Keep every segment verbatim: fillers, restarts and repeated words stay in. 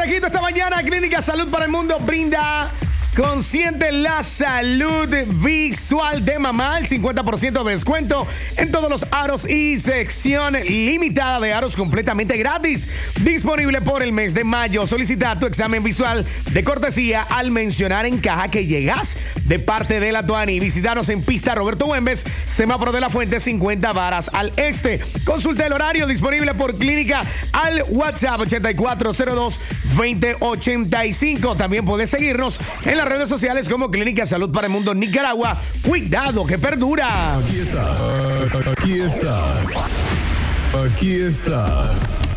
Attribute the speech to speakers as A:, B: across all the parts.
A: consejito esta mañana. Clínica Salud para el Mundo brinda Consciente la salud visual de mamá. El cincuenta por ciento de descuento en todos los aros y sección limitada de aros completamente gratis. Disponible por el mes de mayo. Solicita tu examen visual de cortesía al mencionar en caja que llegas de parte de la Tuani. Visítanos en pista Roberto Güemes, semáforo de la Fuente, cincuenta varas al este. Consulta el horario disponible por clínica al WhatsApp ochenta y cuatro cero dos veinte ochenta y cinco. También puedes seguirnos en la redes sociales como Clínica Salud para el Mundo Nicaragua. Cuidado que perdura.
B: Aquí está, aquí está, aquí está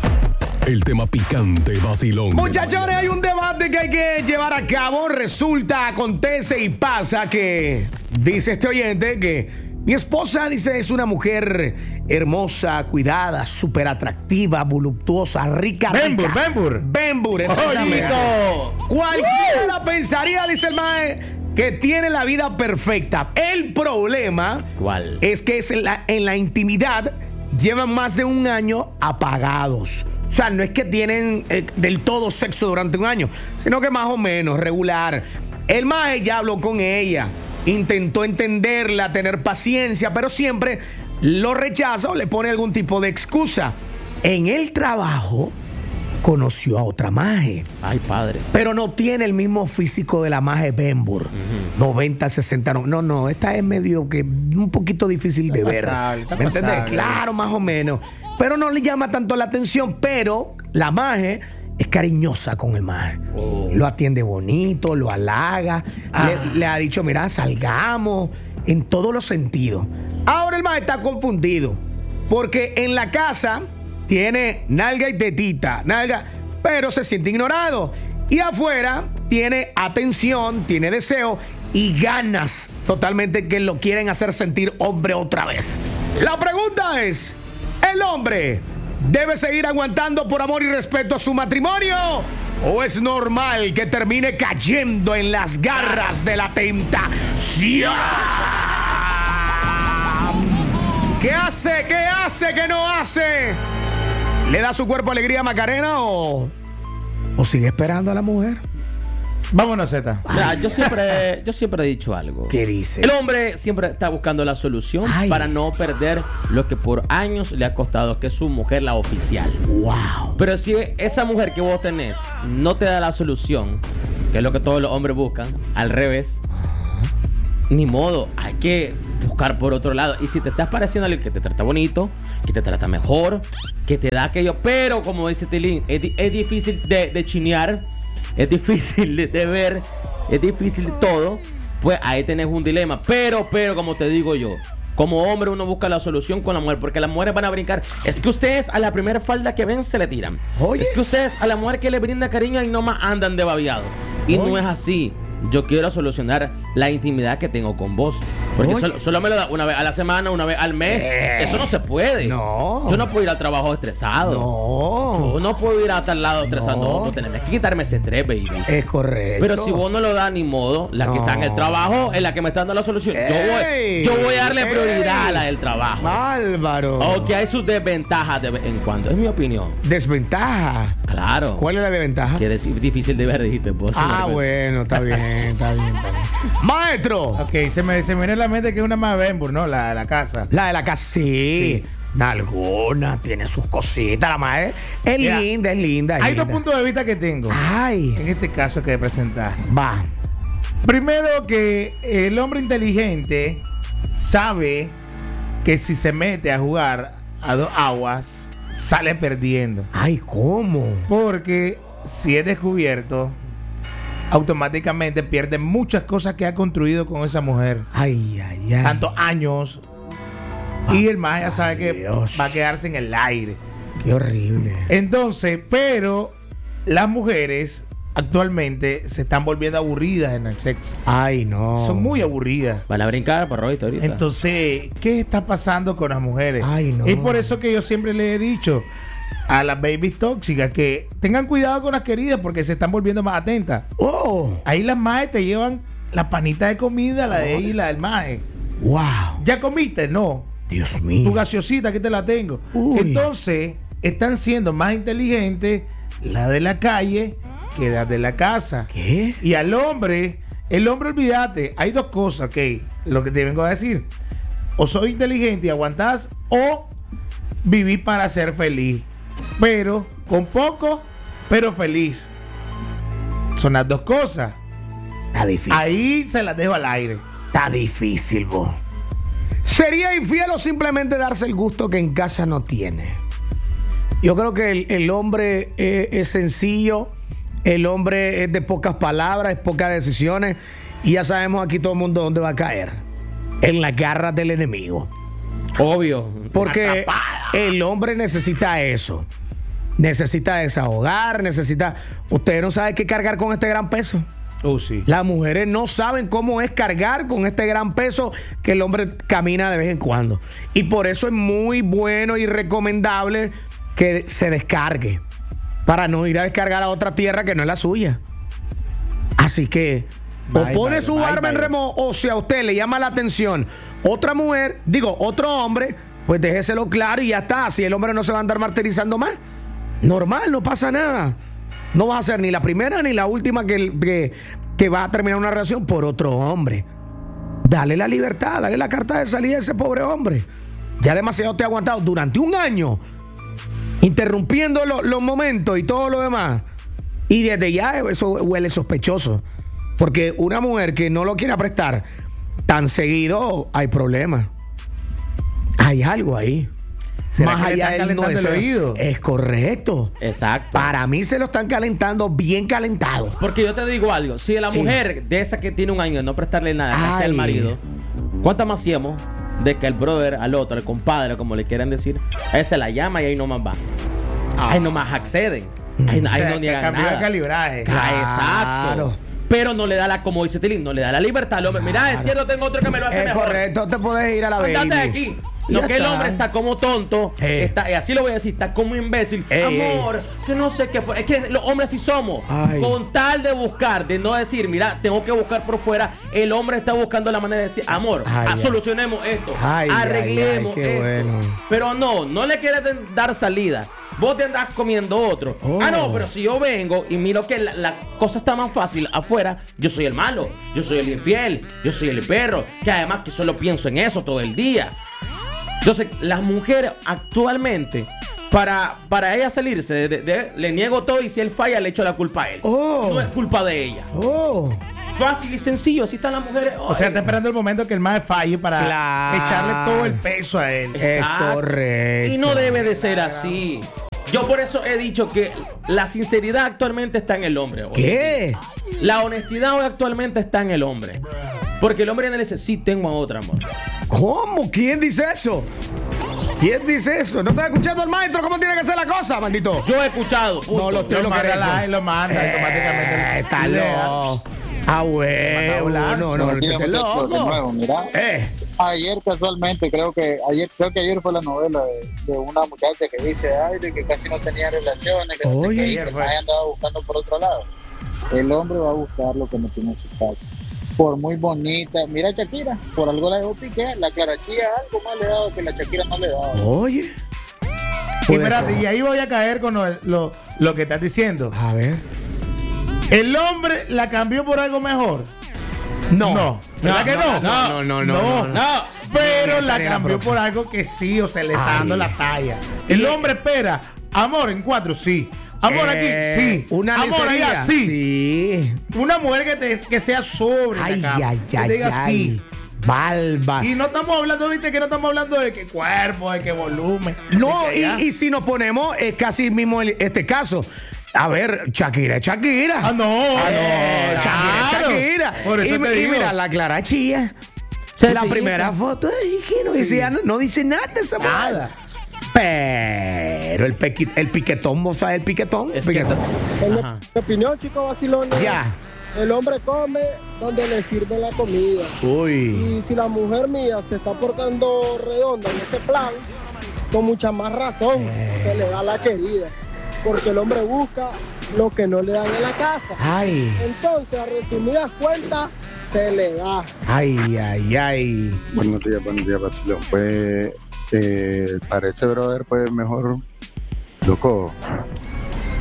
B: el tema picante vacilón.
A: Muchachones, hay un debate que hay que llevar a cabo. Resulta, acontece y pasa que dice este oyente que mi esposa, dice, es una mujer hermosa, cuidada, súper atractiva, voluptuosa, rica,
C: Bembur,
A: rica.
C: Bembur.
A: Bembur, exactamente. Cualquiera la pensaría, dice el mae, que tiene la vida perfecta. El problema
C: ¿Cuál?
A: es que es en, la, en la intimidad llevan más de un año apagados. O sea, no es que tienen eh, del todo sexo durante un año, sino que más o menos regular. El mae ya habló con ella, intentó entenderla, tener paciencia, pero siempre lo rechaza o le pone algún tipo de excusa. En el trabajo conoció a otra maje.
C: Ay, padre.
A: Pero no tiene el mismo físico de la maje Bembur. Uh-huh. noventa, sesenta, no, no, no. Esta es medio que un poquito difícil
C: está
A: de
C: pasable,
A: ver.
C: está
A: ¿Me entiendes?
C: pasable.
A: Claro, más o menos. Pero no le llama tanto la atención. Pero la maje es cariñosa con el maje. Oh. Lo atiende bonito, lo halaga. Ah. Le, le ha dicho, mira, salgamos. En todos los sentidos. Ahora el maje está confundido. Porque en la casa tiene nalga y tetita, nalga, pero se siente ignorado. Y afuera tiene atención, tiene deseo y ganas totalmente que lo quieren hacer sentir hombre otra vez. La pregunta es, ¿el hombre debe seguir aguantando por amor y respeto a su matrimonio? ¿O es normal que termine cayendo en las garras de la tentación? ¿Qué hace? ¿Qué hace? ¿Qué no hace? ¿Le da su cuerpo alegría a Macarena o, o sigue esperando a la mujer?
C: Vámonos, Zeta.
D: Mira, yo siempre, yo siempre he dicho algo.
A: ¿Qué dice?
D: El hombre siempre está buscando la solución
A: Ay.
D: para no perder lo que por años le ha costado, que es su mujer, la oficial.
A: Wow.
D: Pero si esa mujer que vos tenés no te da la solución, que es lo que todos los hombres buscan, al revés, ni modo, hay que buscar por otro lado. Y si te estás pareciendo a alguien que te trata bonito, que te trata mejor, que te da aquello, pero como dice Tilín, es, es difícil de, de chinear, es difícil de, de ver, es difícil de todo, pues ahí tenés un dilema. Pero, pero, como te digo yo, como hombre uno busca la solución con la mujer, porque las mujeres van a brincar. Es que ustedes a la primera falda que ven se le tiran. Oye. Es que ustedes a la mujer que le brinda cariño y nomás andan de babiado. Y Oye. no es así. Yo quiero solucionar la intimidad que tengo con vos. Porque solo, solo me lo da una vez a la semana, una vez al mes. Eh, Eso no se puede.
A: No.
D: Yo no puedo ir al trabajo estresado.
A: No.
D: Yo no puedo ir a tal lado estresado.
A: No.
D: No, no tenés que quitarme ese estrés, baby.
A: Es correcto.
D: Pero si vos no lo das ni modo, la
A: no.
D: que está en el trabajo es la que me está dando la solución. Yo voy, yo voy a darle ey. prioridad a la del trabajo.
A: Bárbaro.
D: Aunque hay sus desventajas de vez en cuando. Es mi opinión.
A: ¿Desventaja?
D: Claro.
A: ¿Cuál es la desventaja?
D: Que es difícil de ver, dijiste vos.
A: Ah, bueno, está bien, está bien, está bien. Maestro.
C: Ok, se me, se me viene a la mente que es una más Bembur, ¿no? La de la casa.
A: La de la casa, sí.
C: Sí.
A: Nalgona, tiene sus cositas, la madre. Es
C: Mira,
A: linda, es linda. Es
C: Hay
A: linda.
C: dos puntos de vista que tengo.
A: Ay.
C: En este caso que presentar.
A: Va.
C: Primero, que el hombre inteligente sabe que si se mete a jugar a dos aguas, sale perdiendo.
A: Ay, ¿cómo?
C: Porque si es descubierto, automáticamente pierde muchas cosas que ha construido con esa mujer.
A: Ay, ay, ay.
C: Tantos años. Y el más ya sabe que
A: Dios.
C: va a quedarse en el aire.
A: Qué horrible.
C: Entonces, pero las mujeres actualmente se están volviendo aburridas en el sexo.
A: Ay, no.
C: Son muy aburridas.
D: Van a brincar por ahorita. ahorita.
C: Entonces, ¿qué está pasando con las mujeres?
A: Ay, no.
C: Es por eso que yo siempre le he dicho a las babies tóxicas que tengan cuidado con las queridas porque se están volviendo más atentas.
A: Oh.
C: Ahí las maes te llevan la panita de comida, la de ella y la del mae.
A: Wow.
C: ¿Ya comiste? No.
A: Dios mío.
C: Tu gaseosita, aquí te la tengo.
A: Uy.
C: Entonces, están siendo más inteligentes la de la calle que las de la casa.
A: ¿Qué?
C: Y al hombre, el hombre, olvídate, hay dos cosas, ok, lo que te vengo a decir. O soy inteligente y aguantás, o viví para ser feliz. Pero, con poco, pero feliz. Son las dos cosas.
A: Está difícil.
C: Ahí se las dejo al aire.
A: Está difícil, vos. ¿Sería infiel o simplemente darse el gusto que en casa no tiene? Yo creo que el, el hombre es, es sencillo, el hombre es de pocas palabras, es pocas decisiones, y ya sabemos aquí todo el mundo dónde va a caer. En las garras del enemigo.
D: Obvio.
A: Porque el hombre necesita eso. Necesita desahogar, necesita... Ustedes no saben qué cargar con este gran peso.
C: Oh, sí.
A: Las mujeres no saben cómo es cargar con este gran peso que el hombre camina de vez en cuando. Y por eso es muy bueno y recomendable que se descargue, para no ir a descargar a otra tierra que no es la suya. Así que o
C: Bye,
A: pone
C: bye,
A: su
C: bye,
A: arma en
C: bye.
A: remo, o si a usted le llama la atención otra mujer, digo, otro hombre, pues déjeselo claro y ya está. Así el hombre no se va a andar martirizando más. Normal, no pasa nada. No vas a ser ni la primera ni la última que, que, que va a terminar una relación por otro hombre. Dale la libertad, dale la carta de salida a ese pobre hombre. Ya demasiado te ha aguantado durante un año, interrumpiendo lo- los momentos y todo lo demás. Y desde ya eso huele sospechoso. Porque una mujer que no lo quiera prestar tan seguido, hay problemas. Hay algo ahí.
C: ¿Será
A: Más
C: que le
A: allá
C: están
A: del no
C: calentando el
A: deseo.
C: oído?
A: Es correcto.
D: Exacto.
A: Para mí se lo están calentando bien calentado.
D: Porque yo te digo algo, si la mujer de esa que tiene un año de no prestarle nada, que sea el
A: Ay.
D: marido, ¿cuántas más hacíamos de que el brother al otro, el compadre, como le quieran decir, a él se la llama y ahí nomás va? Ahí nomás acceden. Ahí,
C: O
D: ahí
C: sea,
D: no
C: que
D: niegan
C: cambió
D: nada.
C: el calibraje.
D: Ah,
A: Claro.
D: exacto. Pero no le da la, como dice Tilín, no le da la libertad al hombre. Mira, es cierto, tengo otro que me lo hace
A: Es
D: mejor.
A: correcto, te puedes ir a la baby.
D: Andate de aquí.
A: Y
D: No,
A: ya
D: que el
A: está.
D: hombre está como tonto,
A: Eh.
D: está, y así lo voy a decir, está como imbécil.
A: Ey,
D: Amor, que no sé qué fue. Es que los hombres así somos.
A: Ay.
D: Con tal de buscar, de no decir, mira, tengo que buscar por fuera, el hombre está buscando la manera de decir, amor,
A: Ay,
D: ah,
A: ay.
D: solucionemos esto,
A: Ay, ay,
D: arreglemos
A: ay, qué
D: esto.
A: bueno.
D: Pero no, no le quieres de- dar salida. Vos te andás comiendo otro.
A: Oh.
D: Ah, no, pero si yo vengo y miro que la, la cosa está más fácil afuera, yo soy el malo, yo soy el infiel, yo soy el perro, que además que solo pienso en eso todo el día. Entonces, las mujeres actualmente, para, para ella salirse, de, de- de- le niego todo y si él falla, le echo la culpa a él.
A: Oh.
D: No es culpa de ella.
A: Oh.
D: Fácil y sencillo, así están las mujeres.
C: O sea,
D: Ay.
C: está esperando el momento que el más falle para
A: Claro.
C: echarle todo el peso a él.
A: Es
D: Exacto.
A: correcto.
D: Y no debe de ser así. Yo por eso he dicho que la sinceridad actualmente está en el hombre. hoy.
A: ¿Qué?
D: La honestidad hoy actualmente está en el hombre. Porque el hombre no le dice, sí, tengo a otra, amor.
A: ¿Cómo? ¿Quién dice eso? ¿Quién dice eso? ¿No estás escuchando al maestro cómo tiene que ser la cosa, maldito?
D: Yo he escuchado. punto.
A: No lo estoy
C: Lo
A: lo
C: manda
A: queremos.
C: la- lo manda automáticamente.
A: Eh, está
C: Lea.
A: loco. Ah, bueno.
C: hablar.
A: No, no, no,
E: Buenos días,
A: estés
E: muchachos, de
A: loco.
E: nuevo, mira.
A: Eh.
E: Ayer casualmente, creo que ayer creo que ayer fue la novela de, de una muchacha que dice, ay, de que casi no tenía relaciones, que, no sé
A: Oye,
E: qué, y
C: ayer
E: que
C: fue.
E: nadie andaba buscando por otro lado. El hombre va a buscar lo que no tiene en su casa. Por muy bonita, mira a Shakira, por algo la dejó Piqué, la Clara Chía algo más le ha dado que la Shakira no le daba.
A: Oye.
C: Y,
A: Puede
C: espérate,
A: ser.
C: y ahí voy a caer con lo, lo, lo que estás diciendo.
A: A ver.
C: ¿El hombre la cambió por algo mejor?
A: No.
C: No. ¿Verdad que no?
A: No, no, no, no, no.
C: No. Pero
A: Estaría
C: la
A: la
C: cambió
A: próxima.
C: por algo que sí, o se le está
A: Ay.
C: dando la talla. El
A: Y-
C: hombre espera, amor en cuatro, sí. Amor
A: Eh,
C: aquí, sí.
A: Una
C: amor
A: lencería.
C: allá, sí.
A: Sí.
C: Una mujer que, te, que sea sobre
A: Ay,
C: la cama,
A: ay,
C: que
A: ay,
C: te diga
A: ay.
C: sí.
A: Balba.
C: Y no estamos hablando, viste, que no estamos hablando de qué cuerpo, de qué volumen.
A: No,
C: de que ya.
A: y, y si nos ponemos, es casi mismo el- este caso. A ver, Shakira es Shakira.
C: Ah, no,
A: Ah, no,
C: eh,
A: Shakira es
C: claro.
A: Shakira.
C: Por eso
A: y,
C: te
A: y
C: digo.
A: mira, la Clara Chía.
D: Se
A: la
D: sigue.
A: primera foto, ay, que no,
C: Sí.
A: decía, no, no dice nada de esa mujer.
C: Nada.
A: Pero el, pequi- el piquetón, ¿vos sabes el piquetón?
D: Es que-
A: Piquetón.
F: En
D: Ajá.
F: mi opinión, chicos vacilones,
A: Ya.
F: el hombre come donde le sirve la comida.
A: Uy.
F: Y si la mujer mía se está portando redonda en ese plan, con mucha más razón se le da la querida. Porque el hombre busca lo que no le dan en la casa.
A: Ay,
F: Entonces, a resumidas cuentas, se le da.
A: ay, ay, ay.
G: Buenos días, buenos días, Basilio. Pues, eh, para ese brother, pues mejor, loco,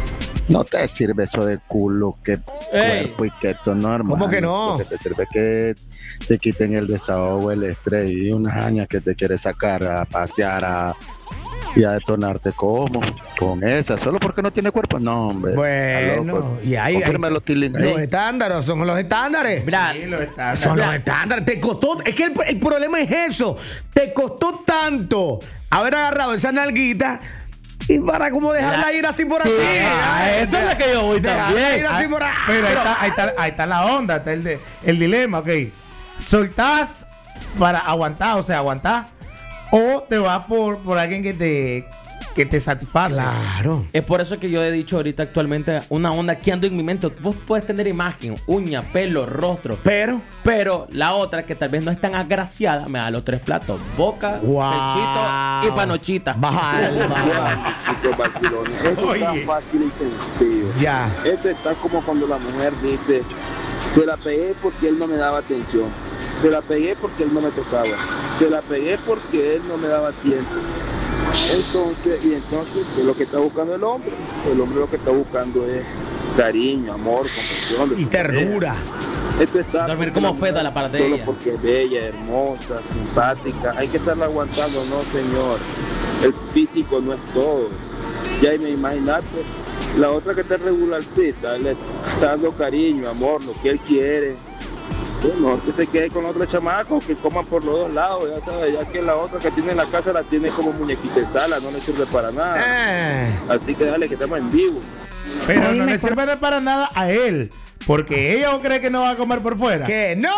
G: No te sirve eso de culo, que
D: Ey.
G: cuerpo y que esto no, hermano.
A: ¿Cómo que no?
G: Lo que te sirve es que te quiten el desahogo, el estrés y unas añas que te quieres sacar a pasear a, y a detonarte como con esa, solo porque no tiene cuerpo. No, hombre.
A: Bueno,
G: Está loco.
A: y ahí, ahí
G: Confírmelo, Tilín.
A: los estándares, son los estándares.
D: Mira,
C: Sí, lo está.
A: Son los estándares. Te costó, es que el, el problema es eso. Te costó tanto haber agarrado esa nalguita y para como dejarla
D: La-
A: ir así por
D: Sí,
A: así.
D: a esa es la que yo voy
A: Dejarla
D: también.
A: ir así por ahí.
C: Pero ahí está, ahí está, ahí está la onda, está el, de- el dilema, ok. Soltás para aguantar, o sea, aguantar, o te vas por, por alguien que te, que te satisface.
A: Claro.
D: Es por eso que yo he dicho ahorita actualmente una onda que ando en mi mente. Vos puedes tener imagen, uña, pelo, rostro.
A: Pero,
D: Pero la otra que tal vez no es tan agraciada me da los tres platos: boca,
A: wow.
D: pechito y panochita.
A: Baja el- baja.
H: Chicos vacilones, esto es tan
C: Oye.
H: fácil y sencillo.
A: Ya.
H: Esto está como cuando la mujer dice, se la pegué porque él no me daba atención, se la pegué porque él no me tocaba, se la pegué porque él no me daba tiempo. Entonces, y entonces, ¿qué es lo que está buscando el hombre? El hombre lo que está buscando es cariño, amor, comprensión. de
A: Y
H: su pareja.
A: ternura.
H: Esto está
D: Dormir
H: porque
D: como
H: la
D: feta
H: mujer,
D: la parte de
H: solo
D: ella.
H: porque es bella, hermosa, simpática. Hay que estarla aguantando, no señor. El físico no es todo. Ya me imaginaste, la otra que está regularcita, le está dando cariño, amor, lo que él quiere. Bueno, que se quede con otro chamaco, que coman por los dos lados, ya sabes, ya que la otra que tiene en la casa la tiene como muñequita de sala, no le sirve para nada.
A: Eh.
H: Así que dale, que estamos en vivo.
C: Pero no
I: Oíme,
C: le sirve para nada a él. Porque ella o cree que no va a comer por fuera.
A: Que no.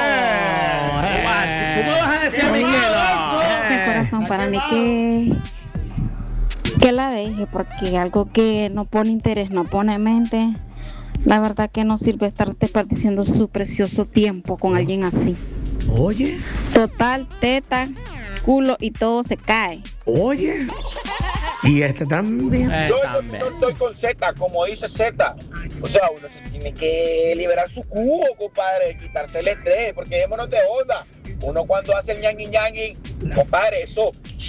C: Eh.
D: ¿Cómo vas a decir, Miguel?
I: Mi corazón, para mí que que la deje, porque algo que no pone interés, no pone mente, la verdad que no sirve estar desperdiciando su precioso tiempo con alguien así.
A: Oye,
I: Total, teta, culo y todo se cae.
A: oye. Y este también.
D: Eh,
J: Yo, yo-
D: también.
J: yo estoy con Z, como dice Z. O sea, uno se tiene que liberar su cubo, compadre, quitarse el estrés, porque démonos de onda. Uno cuando hace el ñangui ñangui, compadre, eso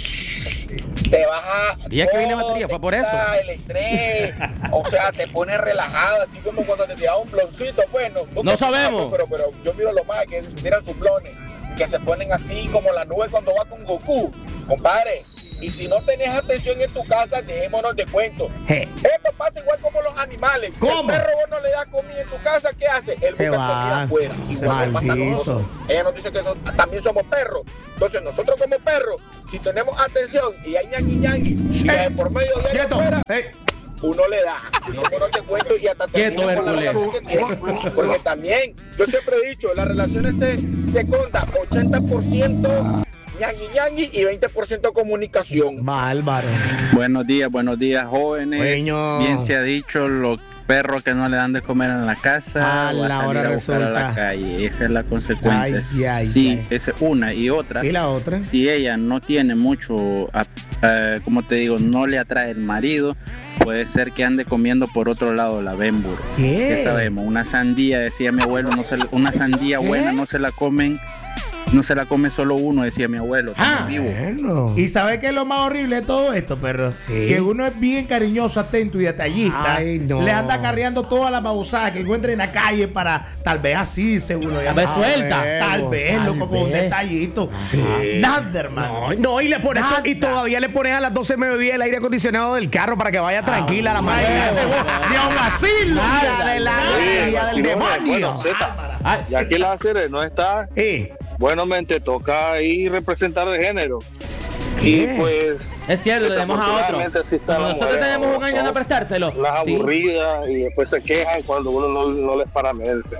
J: te baja.
D: Día que vine
J: todo,
D: batería,
J: te
D: fue por eso.
J: quita el estrés, o sea, te pone relajado, así como cuando te tiras un bloncito. Bueno,
D: No sabemos.
J: Pero, pero yo miro los más que se tiran sus blones, que se ponen así como la nube cuando va con Goku, compadre. Y si no tenés atención en tu casa, dejémonos de cuento.
A: Je.
J: Esto pasa igual como los animales. Si
A: ¿Cómo?
J: el perro vos no le das comida en tu casa, ¿qué hace? Él
A: Se
J: busca
A: va.
J: comida afuera. Igual nos pasa a
A: Maldito.
J: nosotros. Ella nos dice que nos- también somos perros. Entonces nosotros como perros, si tenemos atención y hay ñangui ñangui, y
A: Eh.
J: por medio de él
A: Quieto.
J: afuera,
A: Eh.
J: uno le da. Yo no te cuento y hasta
D: Quieto,
J: termina con la
D: Hércules.
J: relación que tiene. Porque también, yo siempre he dicho, las relaciones se, se contan ochenta por ciento ñangui ñangui y veinte por ciento comunicación.
A: Bárbaro.
K: Buenos días, buenos días, jóvenes.
A: Bueno.
K: Bien se ha dicho, los perros que no le dan de comer en la casa,
A: Ah,
K: o a
A: la
K: salir
A: hora
K: a buscar a
A: resulta.
K: la calle. Esa es la consecuencia.
A: Ay, ay,
K: sí,
A: ay.
K: esa es una. Y otra,
A: ¿Y la otra?
K: si ella no tiene mucho, a- eh, como te digo, no le atrae el marido, puede ser que ande comiendo por otro lado la Bembur.
A: ¿Qué?
K: ¿Qué sabemos? Una sandía, decía mi abuelo, no se, una sandía
A: ¿Qué?
K: buena no se la comen, no se la come solo uno, decía mi abuelo.
D: Ah.
K: estamos vivos.
A: Bueno.
C: ¿Y sabe qué es lo más horrible de todo esto, perro?
A: Sí.
C: Que uno es bien cariñoso, atento y detallista.
A: Ay, no.
C: Le anda carreando todas las babosadas que encuentra en la calle para tal vez así, seguro.
D: A ver,
C: Ah,
D: suelta.
C: Tal vez,
D: Tal
C: loco, con un
D: vez.
C: detallito. Nada, hermano.
A: No, no, y le pones
C: Nada.
A: to- y todavía le pones a las doce de mediodía el aire acondicionado del carro para que vaya tranquila la madre.
C: Ni aún así,
A: Nada de la
H: Oye,
A: día del
H: vacilones,
A: demonio.
H: bueno, Z,
D: Ay,
H: y aquí la hacer no está.
A: Eh,
H: Bueno, mente, toca ahí representar el género.
A: ¿Qué?
H: Y pues
D: es cierto, le demos a otro.
H: desafortunadamente así está la
D: Nosotros
H: mujer,
D: tenemos un
H: ¿no?
D: año de
H: Son
D: prestárselo.
H: las
D: Sí.
H: aburridas y después se quejan cuando uno no, no les para mente.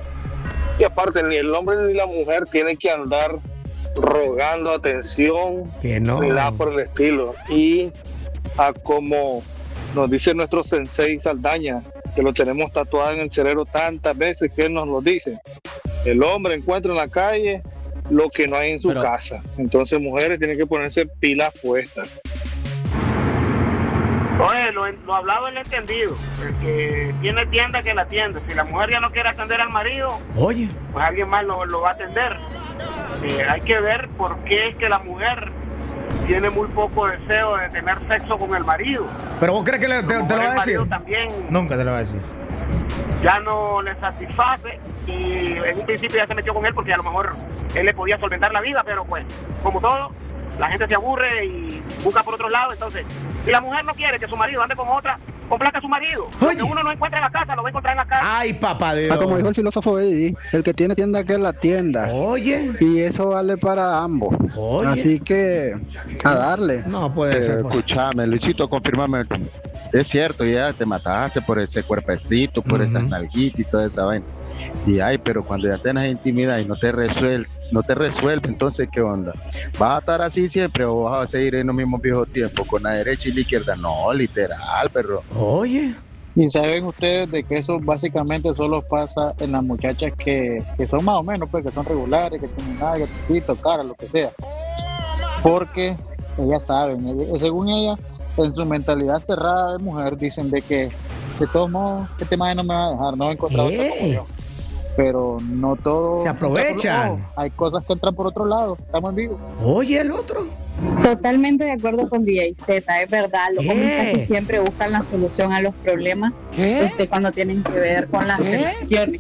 H: Y aparte, ni el hombre ni la mujer tienen que andar rogando atención
A: que no.
H: ni nada por el estilo. Y a como nos dice nuestro sensei Saldaña, que lo tenemos tatuado en el cerebro tantas veces que él nos lo dice, el hombre encuentra en la calle lo que no hay en su
D: Pero-
H: casa. Entonces, mujeres tienen que ponerse pilas puestas.
J: Oye, lo, lo hablado es lo entendido. El que tiene tienda, que la atiende. Si la mujer ya no quiere atender al marido,
A: Oye,
J: pues alguien más lo, lo va a atender. Eh, hay que ver por qué es que la mujer
L: tiene muy poco deseo de tener sexo con el marido.
A: ¿Pero vos crees que le, te, te lo va a
L: el
A: decir?
L: marido también
C: Nunca te lo va a decir.
L: ya no le satisface y en un principio ya se metió con él porque a lo mejor él le podía solventar la vida, pero pues, como todo, la gente se aburre y busca por otro lado. Entonces, si la mujer no quiere que su marido ande con otra, complaca a su marido. Lo que uno no encuentra en la casa, lo va a encontrar en la casa.
A: Ay, papá Dios.
M: Ah, como dijo el filósofo Eddie, el que tiene tienda que es la tienda.
A: Oye.
M: Y eso vale para ambos.
A: Oye.
M: Así que a darle.
A: No puede
G: Eh,
A: ser. pues.
G: escúchame, Luisito, confírmame. Es cierto, ya te mataste por ese cuerpecito, por esas nalguitas y toda esa vaina. Y ay, pero cuando ya tenés intimidad y no te resuelve, no te resuelve, entonces ¿qué onda? ¿Vas a estar así siempre o vas a seguir en los mismos viejos tiempos, con la derecha y la izquierda? No, literal, perro.
A: Oye.
E: Y saben ustedes de que eso básicamente solo pasa en las muchachas que, que son más o menos, pues que son regulares, que tienen nada, que tito, cara, lo que sea. Porque ellas saben, eh, según ella, en su mentalidad cerrada de mujer, dicen de que de todos modos, este man no me va a dejar, no va a encontrar otra como yo. Pero no todo.
A: Se aprovechan.
E: No, hay cosas que entran por otro lado. Estamos en vivo.
A: Oye, el otro.
N: Totalmente de acuerdo con D J Z, es verdad. Los
A: ¿Qué?
N: hombres casi siempre buscan la solución a los problemas este, cuando tienen que ver con las relaciones.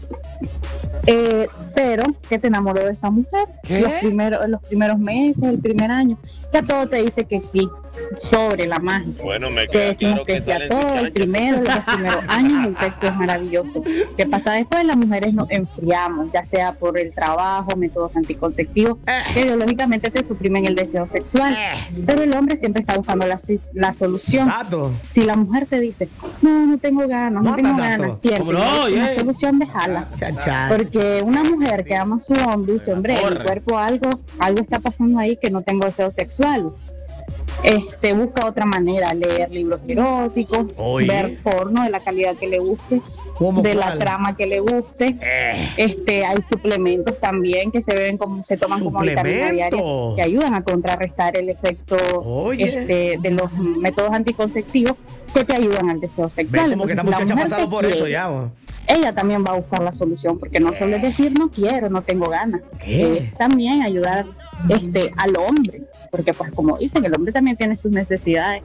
N: Eh, pero que te enamoró de esa mujer los primeros, los primeros meses, el primer año, que a todo te dice que sí, sobre la magia.
O: Bueno, me
N: Que
O: queda
N: decimos
O: claro
N: que
O: que
N: sí a
O: salen
N: todo,
O: sin
N: el
O: cancha.
N: primero, los primeros años, el sexo es maravilloso. ¿Qué pasa después? Las mujeres nos enfriamos, ya sea por el trabajo, métodos anticonceptivos, que biológicamente te suprimen el deseo sexual. Pero el hombre siempre está buscando la, la solución. Si la mujer te dice, no, no tengo ganas, no,
A: No,
N: tengo
A: tato.
N: ganas, siempre
A: ¿Cómo no?
N: hay una
A: Yeah.
N: solución, déjala.
A: Chan, chan.
N: Porque una mujer que ama a su hombre dice, hombre, en mi
A: Corre.
N: cuerpo algo, algo está pasando ahí que no tengo deseo sexual. Eh, se busca otra manera, leer libros eróticos,
A: Oye.
N: ver porno de la calidad que le guste,
A: ¿Cómo
N: de
A: cuál?
N: la trama que le guste.
A: Eh.
N: Este, hay suplementos también que se beben como se toman como vitamina diaria
A: ¿Suplementos?
N: que ayudan a contrarrestar el efecto
A: Oye.
N: este, de los métodos anticonceptivos que te ayudan al deseo
A: Ven
N: sexual.
A: como que esta
N: Entonces, si la
A: muchacha ha
N: mujer
A: pasado
N: te
A: por eso
N: quiere,
A: ya. bo.
N: ella también va a buscar la solución, porque no solo es decir no quiero, no tengo ganas,
A: ¿Qué?
N: es también ayudar este, al hombre, porque pues como dicen, el hombre también tiene sus necesidades.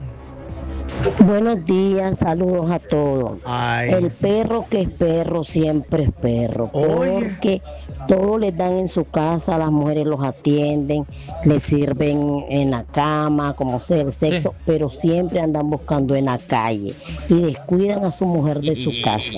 P: Buenos días, saludos a todos.
A: Ay.
P: El perro que es perro siempre es perro,
A: Oye.
P: porque todo les dan en su casa, las mujeres los atienden, les sirven en la cama, como sea el sexo, pero siempre andan buscando en la calle y descuidan a su mujer de su casa.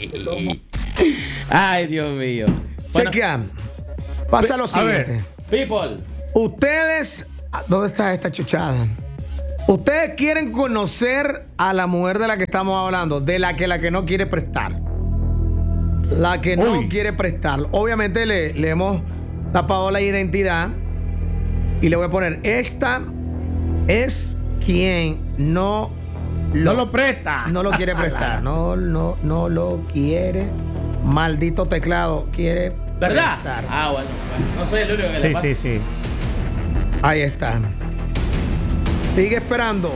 D: Ay, Dios mío. Bueno,
A: Chequea. Pasa lo
C: A ver.
A: siguiente.
D: people.
A: Ustedes, ¿dónde está esta chuchada? Ustedes quieren conocer a la mujer de la que estamos hablando, de la que la que no quiere prestar. La que no
C: Uy.
A: quiere prestar. Obviamente le, le hemos tapado la identidad y le voy a poner, esta es quien no
C: No lo presta.
A: no lo quiere prestar. No, no, no lo quiere. Maldito teclado, quiere
D: ¿Verdad?
A: prestar.
D: Ah, bueno, bueno. No soy el único que le
C: Sí,
D: pasa.
C: sí, sí.
A: Ahí está. Sigue esperando.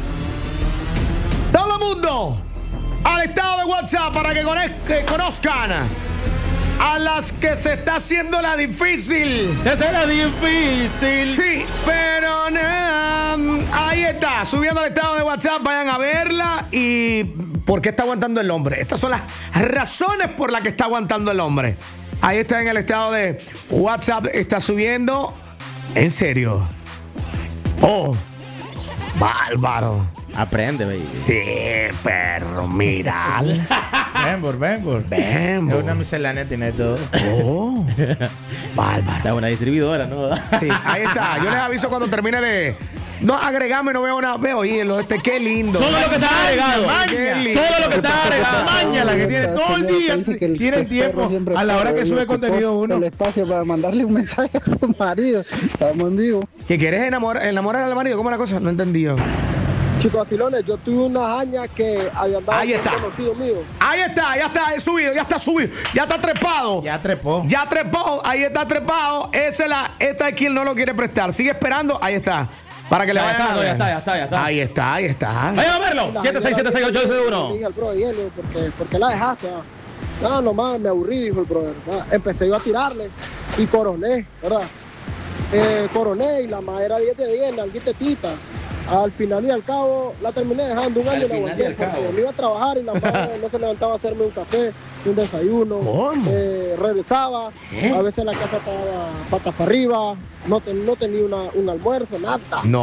A: Todo el mundo al estado de WhatsApp para que, conez- que conozcan a las que se está haciendo la difícil.
D: Se hace la difícil.
A: Sí, pero nada. Ahí está, subiendo al estado de WhatsApp, vayan a verla. ¿Y por qué está aguantando el hombre? Estas son las razones por las que está aguantando el hombre. Ahí está en el estado de WhatsApp, está subiendo. En serio. Oh, bárbaro.
D: Aprende, baby.
A: Sí, perro, mira.
C: Ven por, ven por.
A: Ven,
C: Es una miscelánea, tiene todo.
A: Oh, bárbaro.
D: O sea, una distribuidora, ¿no?
A: Sí, ahí está. Yo les aviso cuando termine de. No, agregame, no veo nada. Veo, oye, lo este, qué lindo.
D: Solo lo que está agregado.
A: Qué lindo.
D: Solo lo que está agregado.
C: Maña, la que tiene todo el día. Tiene el tiempo a la hora que sube contenido uno.
M: El espacio para mandarle un mensaje a su marido. Estamos en vivo.
A: ¿Que quieres enamorar, enamorar al marido? ¿Cómo es la cosa? No entendí yo.
F: Chicos afilones, yo tuve una haña que habían dado
A: Ahí está.
F: conocido mío.
A: Ahí está, ya está es subido, ya está subido, ya está trepado.
C: Ya trepó.
A: Ya trepó, ahí está trepado. Esa es la, esta es quien no lo quiere prestar. Sigue esperando, ahí está. Para que le
D: Ya
A: vayan
D: está,
A: a
D: no,
A: ver.
D: ya está, ya está, ya está.
A: Ahí está, ahí está.
D: Vayan a verlo. siete seis siete seis ocho seis uno.
F: Le dije al brother, y él, ¿por qué, ¿por qué la dejaste? Ah, No, nomás me aburrí, dijo el brother. Ah, empecé yo a tirarle y coroné, ¿verdad? eh, coroné y la más era diez de diez, nalguita tita. Al final y al cabo la terminé dejando un año y la aguanté porque me iba a trabajar y la madre no se levantaba a hacerme un café, un desayuno. Eh, regresaba, ¿Eh? A veces la casa estaba patas para arriba, no, ten, no tenía una, un almuerzo, nada.
A: No.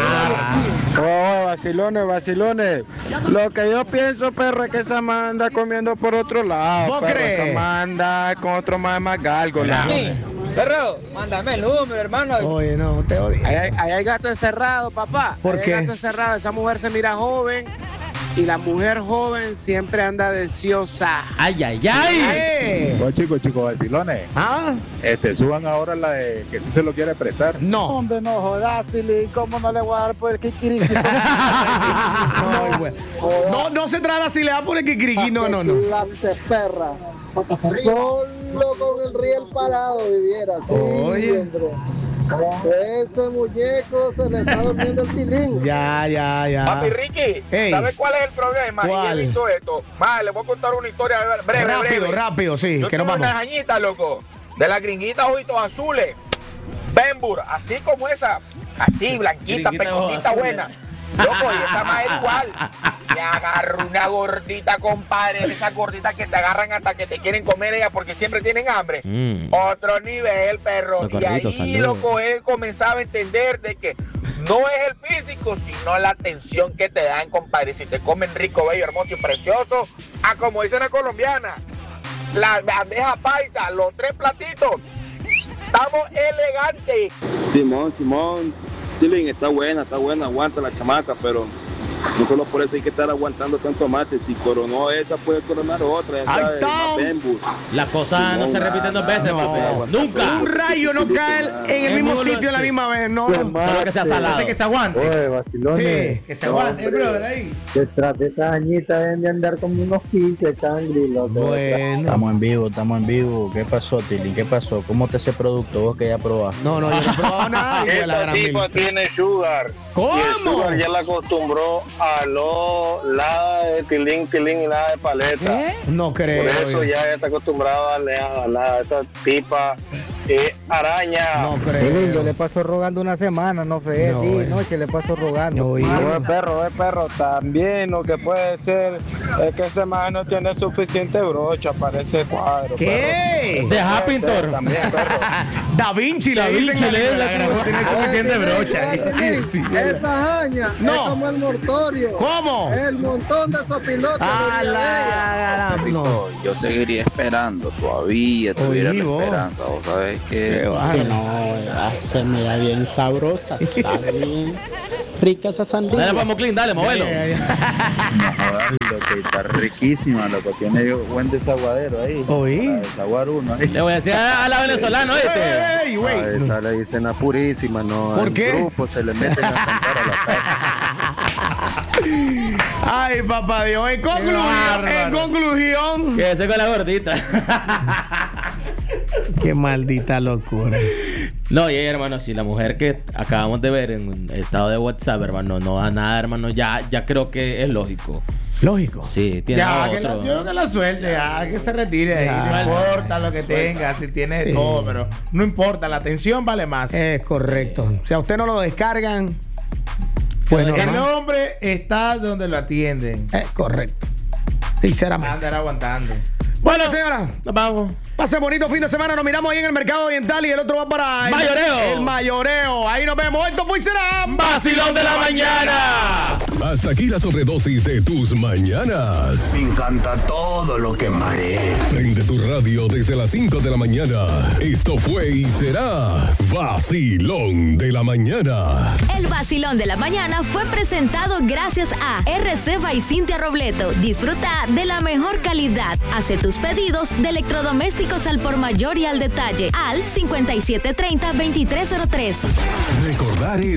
O: Oh, vacilones, vacilones. Lo que yo pienso, perro, es que esa man anda comiendo por otro lado.
A: ¿Vos
O: perro,
A: crees?
O: Esa man anda con otro más más gárgola.
Q: Perro, mándame el número, hermano.
A: Oye, no, te odio.
R: Ahí hay, ahí hay gato encerrado, papá.
A: ¿Por
R: ahí
A: qué?
R: Hay gato encerrado. Esa mujer se mira joven y la mujer joven siempre anda deseosa.
D: Ay, ay, ay.
S: Bueno, chicos, chicos, vacilones.
A: ¿Ah?
S: Este, suban ahora la de que si se lo quiere prestar.
A: No.
M: Hombre, no jodas, Tilín. ¿Cómo no le voy a dar por el kikiriki?
A: no, güey. no, no se trata si le da por el kikiriki. No, no, no.
M: Clase perra. Solo con el riel parado viviera. Sí,
A: Oye.
M: hombre. Ese muñeco se le está durmiendo el tilín.
A: Ya, ya, ya.
J: Papi Ricky,
A: Ey.
J: ¿sabes cuál es el problema?
A: ¿Cuál?
J: Y he visto esto. Madre, le voy a contar una historia breve,
A: Rápido,
J: breve.
A: rápido, sí,
J: Yo
A: que nos
J: tuve
A: vamos.
J: unas añitas, loco, de la gringuita ojitos azules. Bembur, así como esa, así, blanquita,
D: Gringuita
J: pecosita
D: ojos
J: buena. Loco, y esa más es igual. Me agarro una gordita, compadre. Esas gorditas que te agarran hasta que te quieren comer ellas porque siempre tienen hambre.
D: Mm.
J: Otro nivel, perro.
D: Socorrito,
J: Y ahí,
D: saludos.
J: loco, él comenzaba a entender de que no es el físico, sino la atención que te dan, compadre. Si te comen rico, bello, hermoso y precioso, a como dice la colombiana, la bandeja paisa, los tres platitos, estamos elegantes.
H: Simón, Simón, Tilín, está buena, está buena, aguanta la chamaca, pero no solo por eso hay que estar aguantando tanto mate. Si coronó esa, puede coronar otra. Ya
A: Ahí
H: sabes,
A: está.
H: más Bembus.
D: Las cosas no se repiten dos veces, papi. Nunca.
A: Un rayo no cae en el
D: Es
A: mismo
D: muy
A: sitio a la
D: sí.
A: misma vez, no.
D: Solo que sea salado.
C: Hace que se aguante.
M: Oye, vacilones.
A: Sí,
C: Que se aguante,
M: Hombre.
C: brother, ahí.
M: Detrás de esa añita deben de andar como unos quince cangri.
A: Bueno.
K: Estamos en vivo, estamos en vivo. ¿Qué pasó, Tilín? ¿Qué pasó? ¿Cómo te ese producto vos que ya probaste?
A: No, no, yo no he probado nada. hijo de la gran mil.
O: tiene sugar.
A: ¿Cómo?
O: Y el sugar ya la acostumbró a no nada de tilín, tilín y nada de paleta.
A: No creo.
O: Por eso
A: yo.
O: ya está acostumbrado a darle a nada. Esa tipa es araña.
A: No
M: Tilín,
A: creo.
M: yo le paso rogando una semana, no fregué,
A: No,
M: día y
A: eh.
M: noche le paso rogando.
A: No, hijo.
O: No, es perro, es perro. También lo que puede ser es que ese man no tiene suficiente brocha para ese cuadro.
A: ¿Qué?
O: perro. Eso
D: Ese es
O: puede
D: Happintor.
O: ser También, perro.
A: Da Vinci le
D: Da
A: dicen.
D: Vinci le
A: la
D: dicen.
A: gran-
C: No tiene suficiente brocha. Sí.
M: Esa haña
A: No.
M: es como el mortorio.
A: ¿Cómo?
M: El montón de sopilotes.
A: Ah,
M: de
A: la, la- no.
K: Yo seguiría esperando, todavía tuviera
A: Oye,
K: la
A: vos.
K: esperanza, ¿vos sabés
A: Qué
K: que?
A: va.
M: No, se mira bien sabrosa. Está bien rica esa
D: Dale,
M: sandía.
D: pues, Moclín, dale, movelo.
A: Ya, ya, ya.
K: Lo que está riquísima, lo que tiene buen desaguadero ahí.
A: Oí.
K: Para desaguar uno ahí.
D: Le voy a decir a a la venezolana, ¿oíste?
A: Ey, güey.
G: A esa le dicen la purísima, ¿no?
A: ¿Por
G: Al
A: qué?
G: grupo se le meten a cantar a la casa.
A: Ay, papá Dios. En conclusión, en conclusión.
D: Quédese con la gordita.
A: Qué maldita locura.
D: No, y hermano, si la mujer que acabamos de ver en el estado de WhatsApp, hermano, no da nada, hermano, ya, ya creo que es lógico.
A: Lógico.
D: Sí, tiene
C: Ya,
D: a
C: que la,
D: otro.
C: yo que la suelte, ya, que se retire ahí.
A: Ya.
C: No importa lo que tenga, si tiene
A: Sí.
C: todo, pero no importa, la atención vale más.
A: Es correcto. Si a usted no lo descargan, pues no.
C: El
A: no.
C: hombre está donde lo atienden.
A: Es correcto. Sinceramente.
C: Andar aguantando.
A: Bueno, señora.
D: Nos vamos.
A: Pase bonito fin de semana. Nos miramos ahí en el Mercado Oriental y el otro va para el
D: Mayoreo.
A: El mayoreo. Ahí nos vemos. Esto fue y será
D: Vacilón de la mañana.
B: Hasta aquí la sobredosis de tus mañanas.
T: Me encanta todo lo que marea.
B: Prende tu radio desde las cinco de la mañana. Esto fue y será Vacilón de la mañana.
U: El vacilón de la mañana fue presentado gracias a R C by Cintia Robleto. Disfruta de la mejor calidad. Hace tus pedidos de electrodomésticos al por mayor y al detalle al cincuenta y siete treinta veintitrés cero tres.
B: Recordar es